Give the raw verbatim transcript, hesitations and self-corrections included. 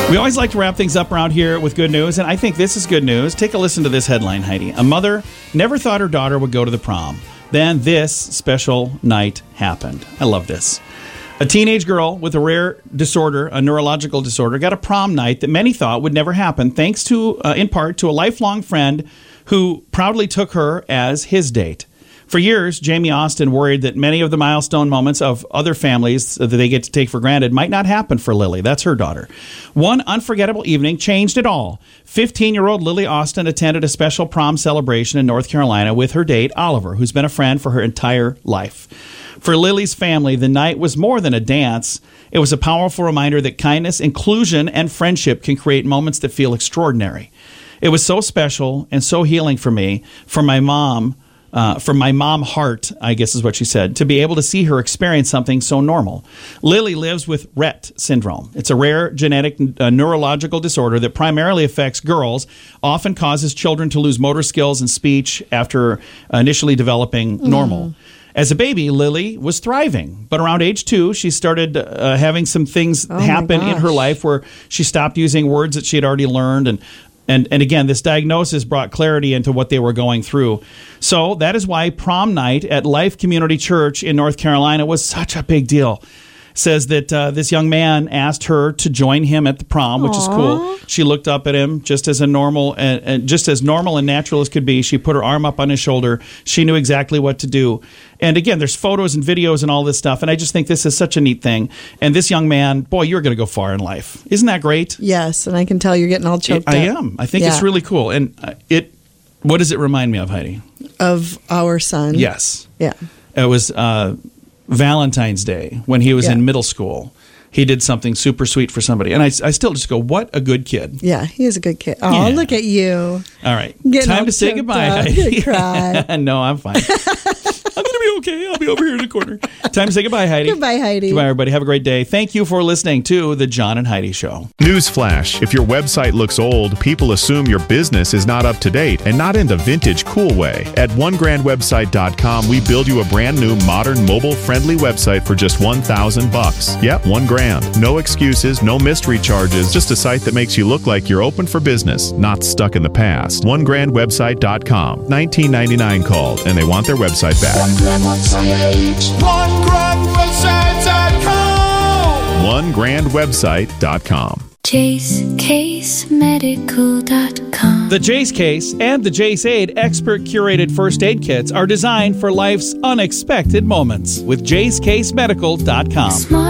We always like to wrap things up around here with good news, and I think this is good news. Take a listen to this headline, Heidi. A mother never thought her daughter would go to the prom. Then this special night happened. I love this. A teenage girl with a rare disorder, a neurological disorder, got a prom night that many thought would never happen, thanks to, uh, in part, to a lifelong friend who proudly took her as his date. For years, Jamie Austin worried that many of the milestone moments of other families that they get to take for granted might not happen for Lily. That's her daughter. One unforgettable evening changed it all. fifteen-year-old Lily Austin attended a special prom celebration in North Carolina with her date, Oliver, who's been a friend for her entire life. For Lily's family, the night was more than a dance. It was a powerful reminder that kindness, inclusion, and friendship can create moments that feel extraordinary. It was so special and so healing for me, for my mom, Uh, from my mom heart, I guess is what she said, to be able to see her experience something so normal. Lily lives with Rett syndrome. It's a rare genetic uh, neurological disorder that primarily affects girls, often causes children to lose motor skills and speech after initially developing normal. Mm. As a baby, Lily was thriving, but around age two, she started uh, having some things oh happen in her life where she stopped using words that she had already learned, and And and again, this diagnosis brought clarity into what they were going through. So that is why prom night at Life Community Church in North Carolina was such a big deal. Says that uh, this young man asked her to join him at the prom, which Aww. is cool. She looked up at him just as a normal and, and just as normal and natural as could be. She put her arm up on his shoulder. She knew exactly what to do. And again, there's photos and videos and all this stuff. And I just think this is such a neat thing. And this young man, boy, you're going to go far in life. Isn't that great? Yes, and I can tell you're getting all choked I up. am. I think Yeah. it's really cool. And uh, it. What does it remind me of, Heidi? Of our son. Yes. Yeah. It was uh, Valentine's Day when he was Yeah. in middle school. He did something super sweet for somebody. And I, I still just go, what a good kid. Yeah, he is a good kid. Oh, Yeah. look at you. All right. Getting all Time to say choked goodbye, up. Heidi. You're gonna cry. No, I'm fine. I'm going to be okay. I'll be over here in the corner. Time to say goodbye, Heidi. Goodbye, Heidi. Goodbye, everybody. Have a great day. Thank you for listening to The John and Heidi Show. Newsflash: if your website looks old, people assume your business is not up to date, and not in the vintage cool way. At one grand website dot com, we build you a brand new, modern, mobile-friendly website for just one thousand bucks. Yep, one grand. No excuses, no mystery charges, just a site that makes you look like you're open for business, not stuck in the past. one grand website dot com. nineteen ninety-nine called, and they want their website back. one grand website dot com. one grand website dot com. Jace Case Medical dot com. The Jace Case and the Jace Aid expert curated first aid kits are designed for life's unexpected moments with Jace Case Medical dot com.